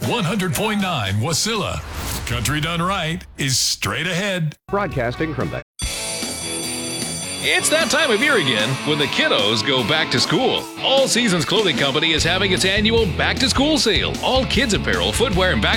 100.9 Wasilla. Country done right is straight ahead. Broadcasting from the... It's that time of year again when the kiddos go back to school. All Seasons Clothing Company is having its annual back to school sale. All kids apparel, footwear, and back